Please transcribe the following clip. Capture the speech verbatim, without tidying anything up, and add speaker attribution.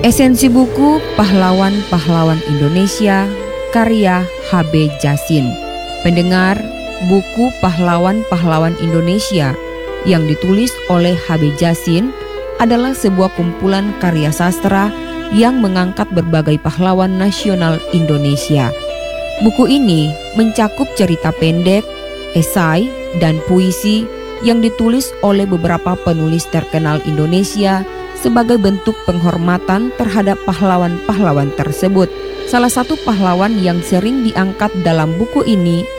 Speaker 1: Esensi buku Pahlawan-Pahlawan Indonesia karya H B Jassin. Pendengar, buku Pahlawan-Pahlawan Indonesia yang ditulis oleh H B Jassin adalah sebuah kumpulan karya sastra yang mengangkat berbagai pahlawan nasional Indonesia. Buku ini mencakup cerita pendek, esai, dan puisi yang ditulis oleh beberapa penulis terkenal Indonesia sebagai bentuk penghormatan terhadap pahlawan-pahlawan tersebut. Salah satu pahlawan yang sering diangkat dalam buku ini